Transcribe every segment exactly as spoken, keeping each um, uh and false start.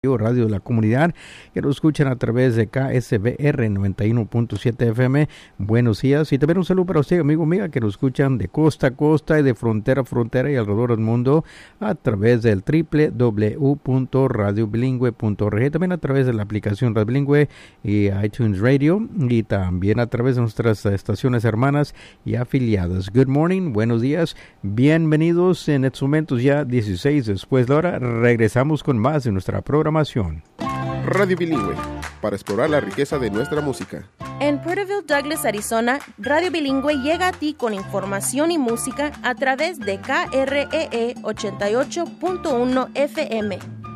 Radio de la Comunidad, que nos escuchan a través de K S B R noventa y uno punto siete F M. Buenos días, y también un saludo para usted, amigo, amiga, que nos escuchan de costa a costa y de frontera a frontera y alrededor del mundo a través del doble u doble u doble u punto radio bilingüe punto org, también a través de la aplicación Radio Bilingüe y iTunes Radio, y también a través de nuestras estaciones hermanas y afiliadas. Good morning, buenos días, bienvenidos. En estos momentos ya dieciséis después de la hora, regresamos con más de nuestra programación. Radio Bilingüe, para explorar la riqueza de nuestra música. En Porterville, Douglas, Arizona, Radio Bilingüe llega a ti con información y música a través de K R E E ochenta y ocho punto uno F M.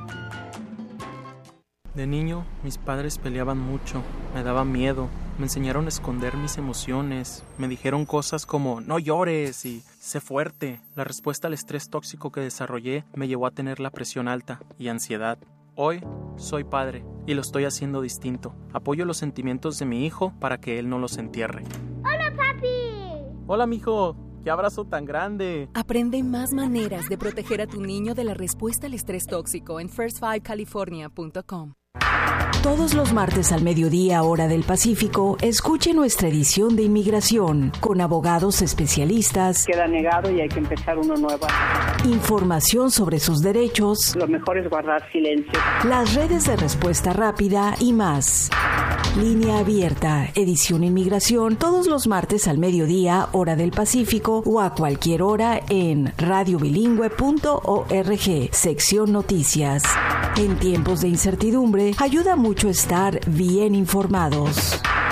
De niño, mis padres peleaban mucho, me daba miedo, me enseñaron a esconder mis emociones, me dijeron cosas como no llores y sé fuerte. La respuesta al estrés tóxico que desarrollé me llevó a tener la presión alta y ansiedad. Hoy soy padre y lo estoy haciendo distinto. Apoyo los sentimientos de mi hijo para que él no los entierre. ¡Hola, papi! Hola, mijo. ¡Qué abrazo tan grande! Aprende más maneras de proteger a tu niño de la respuesta al estrés tóxico en first five california punto com. Todos los martes al mediodía, hora del Pacífico, escuche nuestra edición de Inmigración con abogados especialistas. Queda negado y hay que empezar uno nuevo. Información sobre sus derechos. Lo mejor es guardar silencio. Las redes de respuesta rápida y más. Línea abierta, edición Inmigración, todos los martes al mediodía, hora del Pacífico, o a cualquier hora en radio bilingüe punto org, sección Noticias. En tiempos de incertidumbre, ayuda mucho estar bien informados.